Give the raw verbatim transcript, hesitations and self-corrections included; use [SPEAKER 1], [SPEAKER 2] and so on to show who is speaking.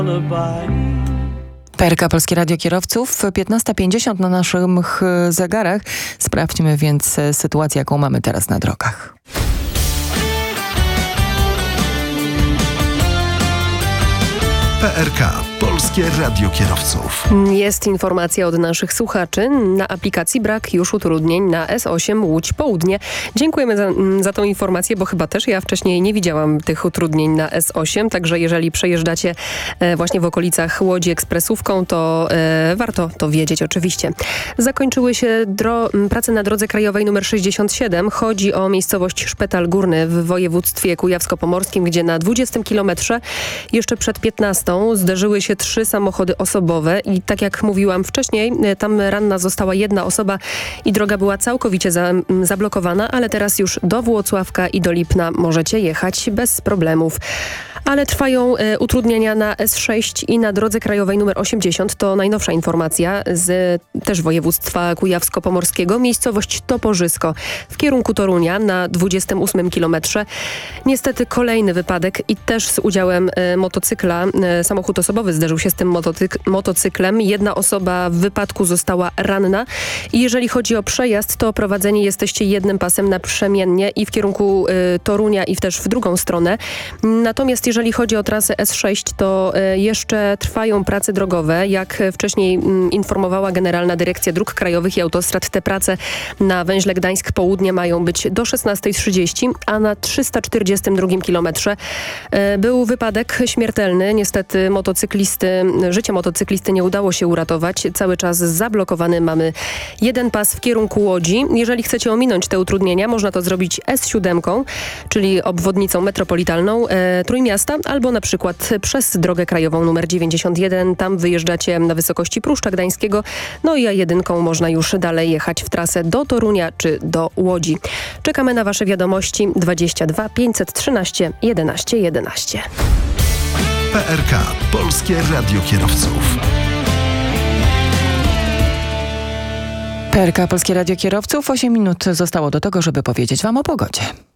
[SPEAKER 1] P R K Polskie Radio Kierowców, piętnasta pięćdziesiąt na naszych zegarach. Sprawdźmy więc sytuację, jaką mamy teraz na drogach.
[SPEAKER 2] P R K Polskie Radio Kierowców.
[SPEAKER 3] Jest informacja od naszych słuchaczy. Na aplikacji brak już utrudnień na S osiem Łódź Południe. Dziękujemy za, za tą informację, bo chyba też ja wcześniej nie widziałam tych utrudnień na S osiem, także jeżeli przejeżdżacie e, właśnie w okolicach Łodzi ekspresówką, to e, warto to wiedzieć oczywiście. Zakończyły się dro- prace na drodze krajowej numer sześćdziesiąt siedem. Chodzi o miejscowość Szpetal Górny w województwie kujawsko-pomorskim, gdzie na dwudziestym kilometrze jeszcze przed piętnastą zderzyły się trzy samochody osobowe i tak jak mówiłam wcześniej, tam ranna została jedna osoba i droga była całkowicie za, zablokowana, ale teraz już do Włocławka i do Lipna możecie jechać bez problemów. Ale trwają e, utrudnienia na S sześć i na drodze krajowej numer osiemdziesiąt. To najnowsza informacja z też województwa kujawsko-pomorskiego. Miejscowość Toporzysko w kierunku Torunia na dwudziestym ósmym kilometrze. Niestety kolejny wypadek i też z udziałem e, motocykla. E, samochód osobowy zderzył się z tym motocyk- motocyklem. Jedna osoba w wypadku została ranna. I jeżeli chodzi o przejazd, to prowadzeni jesteście jednym pasem naprzemiennie i w kierunku e, Torunia i w też w drugą stronę. Natomiast jeżeli chodzi o trasę S sześć, to y, jeszcze trwają prace drogowe. Jak wcześniej y, informowała Generalna Dyrekcja Dróg Krajowych i Autostrad, te prace na węźle Gdańsk Południe mają być do szesnastej trzydzieści, a na trzysta czterdziestym drugim kilometrze y, był wypadek śmiertelny. Niestety motocyklisty, życie motocyklisty nie udało się uratować. Cały czas zablokowany mamy jeden pas w kierunku Łodzi. Jeżeli chcecie ominąć te utrudnienia, można to zrobić S siedem, czyli obwodnicą metropolitalną y, Trójmiasta, albo na przykład przez drogę krajową numer dziewięćdziesiąt jeden. Tam wyjeżdżacie na wysokości Pruszcza Gdańskiego, no i A jeden można już dalej jechać w trasę do Torunia czy do Łodzi. Czekamy na wasze wiadomości dwadzieścia dwa pięćset trzynaście jedenaście jedenaście.
[SPEAKER 2] P R K Polskie Radio Kierowców.
[SPEAKER 1] P R K Polskie Radio Kierowców. osiem minut zostało do tego, żeby powiedzieć wam o pogodzie.